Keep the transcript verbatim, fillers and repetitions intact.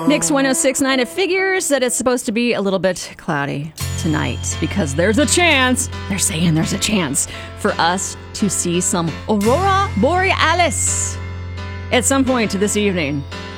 Mix one oh six point nine, it figures that it's supposed to be a little bit cloudy tonight because there's a chance, they're saying there's a chance for us to see some aurora borealis at some point this evening.